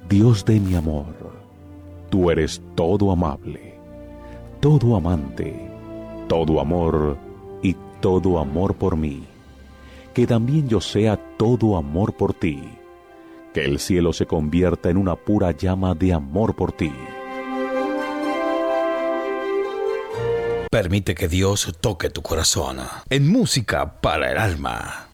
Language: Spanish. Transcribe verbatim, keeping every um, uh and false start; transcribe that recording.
Dios de mi amor, tú eres todo amable, todo amante, todo amor y todo amor por mí. Que también yo sea todo amor por ti. Que el cielo se convierta en una pura llama de amor por ti. Permite que Dios toque tu corazón en Música para el Alma.